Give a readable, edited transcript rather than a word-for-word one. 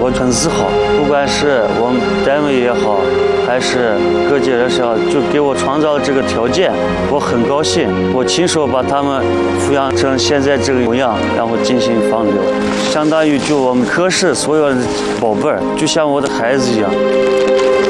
我很自豪。不管是我们单位也好，还是各界人士也好，就给我创造了这个条件，我很高兴。我亲手把他们抚养成现在这个模样，然后进行放流，相当于就我们科室所有的宝贝儿，就像我的孩子一样。